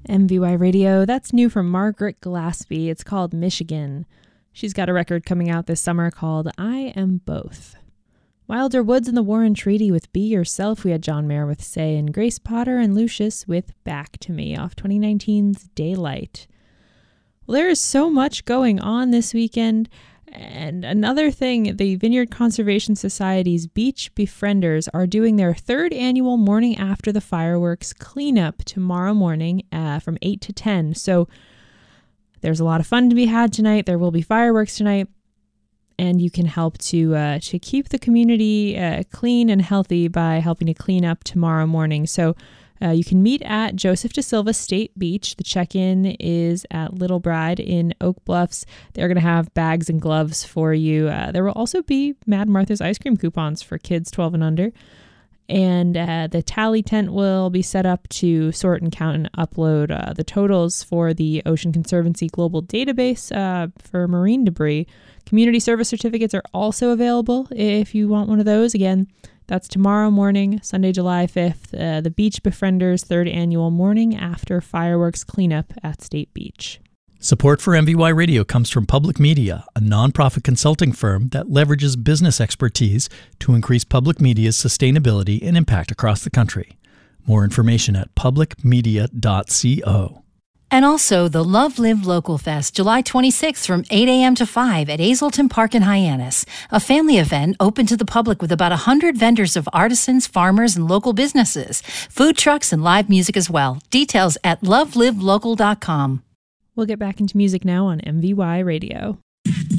MVY Radio, that's new from Margaret Glaspie. It's called Michigan. She's got a record coming out this summer called I Am Both. Wilder Woods and the Warren Treaty with Be Yourself. We had John Mayer with Say, and Grace Potter and Lucius with Back to Me off 2019's Daylight. Well, there is so much going on this weekend. And another thing, the Vineyard Conservation Society's Beach Befrienders are doing their third annual morning after the fireworks cleanup tomorrow morning from 8 to 10. So there's a lot of fun to be had tonight. There will be fireworks tonight, and you can help to keep the community clean and healthy by helping to clean up tomorrow morning. So you can meet at Joseph Da Silva State Beach. The check-in is at Little Bride in Oak Bluffs. They're going to have bags and gloves for you. There will also be Mad Martha's ice cream coupons for kids 12 and under. And the tally tent will be set up to sort and count and upload the totals for the Ocean Conservancy Global Database for marine debris. Community service certificates are also available if you want one of those. Again, that's tomorrow morning, Sunday, July 5th, the Beach Befrienders' third annual morning after fireworks cleanup at State Beach. Support for MVY Radio comes from Public Media, a nonprofit consulting firm that leverages business expertise to increase public media's sustainability and impact across the country. More information at publicmedia.co. And also the Love Live Local Fest, July 26th from 8 a.m. to 5 at Hazelton Park in Hyannis. A family event open to the public with about 100 vendors of artisans, farmers, and local businesses. Food trucks and live music as well. Details at lovelivelocal.com. We'll get back into music now on MVY Radio.